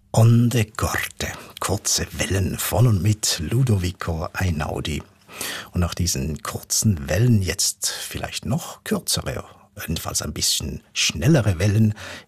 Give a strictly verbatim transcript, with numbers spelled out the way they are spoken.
Onde Corte, kurze Wellen von und mit Ludovico Einaudi. Und nach diesen kurzen Wellen jetzt vielleicht noch kürzere, jedenfalls ein bisschen schnellere Wellen